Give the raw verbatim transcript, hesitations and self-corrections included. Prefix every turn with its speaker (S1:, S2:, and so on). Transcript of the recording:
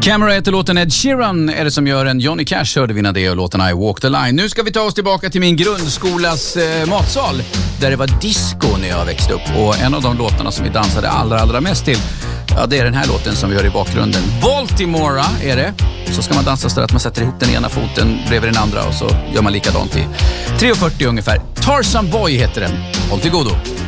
S1: Camera heter låten, Ed Sheeran är det som gör en. Johnny Cash hörde vi när det och låten I Walk the Line. Nu ska vi ta oss tillbaka till min grundskolas eh, matsal där det var disco när jag växte upp. Och en av de låtarna som vi dansade allra, allra mest till, ja, det är den här låten som vi hör i bakgrunden. Baltimora är det. Så ska man dansa så att man sätter ihop den ena foten bredvid den andra och så gör man likadant i tre fyrtio ungefär. Tarzan Boy heter den. Håll till godo.